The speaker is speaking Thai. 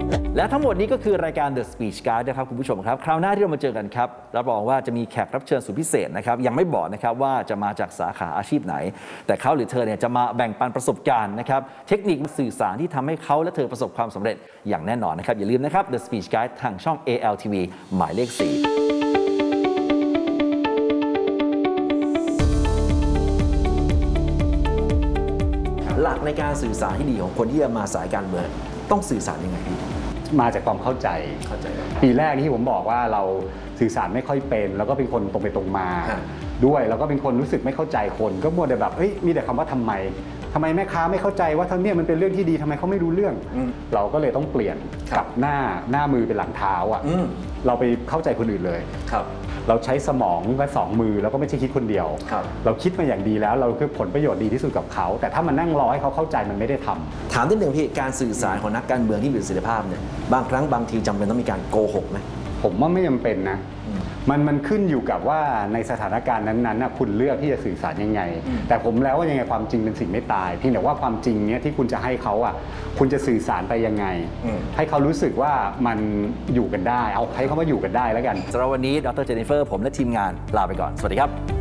และทั้งหมดนี้ก็คือรายการ The Speech Guide นะครับคุณผู้ชมครับคราวหน้าที่เรามาเจอกันครับรับรองว่าจะมีแขกรับเชิญสุดพิเศษนะครับยังไม่บอกนะครับว่าจะมาจากสาขาอาชีพไหนแต่เขาหรือเธอเนี่ยจะมาแบ่งปันประสบการณ์นะครับเทคนิคสื่อสารที่ทำให้เขาและเธอประสบความสำเร็จอย่างแน่นอนนะครับอย่าลืมนะครับ The Speech Guide ทางช่อง ALTV หมายเลข 4หลักในการสื่อสารที่ดีของคนที่จะมาสายการเมืองต้องสื่อสารยังไงพี่มาจากความเข้าใจปีแรกที่ผมบอกว่าเราสื่อสารไม่ค่อยเป็นแล้วก็เป็นคนตรงไปตรงมาด้วยแล้วก็เป็นคนรู้สึกไม่เข้าใจคนก็มัวแต่แบบมีแต่คำว่าทำไมแม่ค้าไม่เข้าใจว่าทั้งนี้มันเป็นเรื่องที่ดีทำไมเขาไม่รู้เรื่องเราก็เลยต้องเปลี่ยนกับหน้ามือเป็นหลังเท้าอ่ะเราไปเข้าใจคนอื่นเลยเราใช้สมองแค่2 มือแล้วก็ไม่ใช่คิดคนเดียวเราคิดมาอย่างดีแล้วเราคือผลประโยชน์ดีที่สุดกับเขาแต่ถ้ามันนั่งรอให้เขาเข้าใจมันไม่ได้ทำถามนิดนึงพี่การสื่อสารของนักการเมืองที่มีประสิทธิภาพเนี่ยบางครั้งบางทีจำเป็นต้องมีการโกหกไหมผมว่าไม่จำเป็นนะมันขึ้นอยู่กับว่าในสถานการณ์นั้นๆคุณเลือกที่จะสื่อสารยังไงแต่ผมแล้วว่ายังไงความจริงเป็นสิ่งไม่ตายเพียงแต่ว่าความจริงเนี้ยที่คุณจะให้เขาคุณจะสื่อสารไปยังไงให้เขารู้สึกว่ามันอยู่กันได้เอาให้เขามาอยู่กันได้แล้วกันสำหรับวันนี้ดร.เจนนิเฟอร์ผมและทีมงานลาไปก่อนสวัสดีครับ